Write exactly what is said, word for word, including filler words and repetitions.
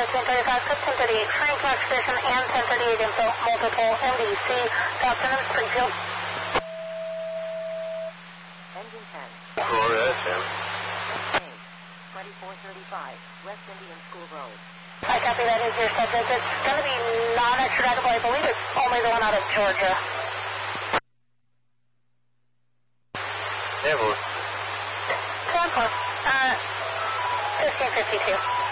ten thirty-five, ten thirty-eight, Frank Station, and ten thirty-eight info, multiple M D C, Falcon and Springfield. Engine ten. Aurora S M. twenty-four thirty-five, West Indian School Road. I copy that as your subject. It's going to be non-extraditable. I believe it's only the one out of Georgia. Airborne. ten four, uh, fifteen fifty-two.